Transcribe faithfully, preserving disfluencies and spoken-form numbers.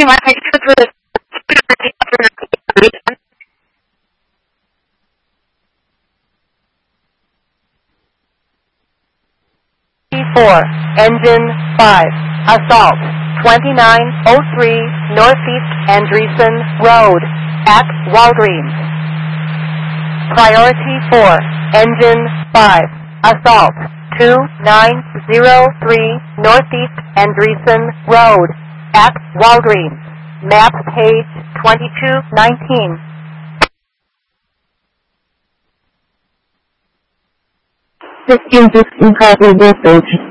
另外还有一个字。 four, Engine five, Assault, twenty-nine oh three Northeast Andreessen Road, at Walgreens. Priority four, Engine five, Assault, two nine oh three Northeast Andreessen Road, at Walgreens. Map page twenty-two nineteen. This is incomplete message.